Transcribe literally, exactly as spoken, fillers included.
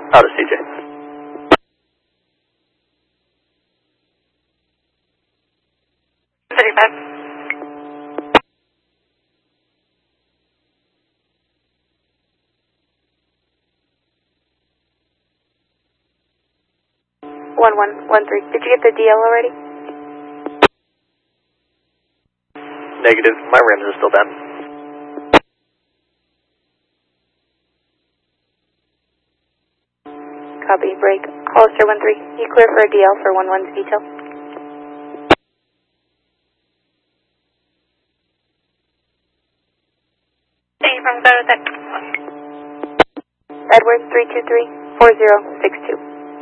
Out of C J. thirty-five. One one one three. Did you get the D L already? Negative. My rims are still down. Copy. Break. Hollister one three. You clear for a D L for one one's detail? Thank you from Edward three two three four zero six two.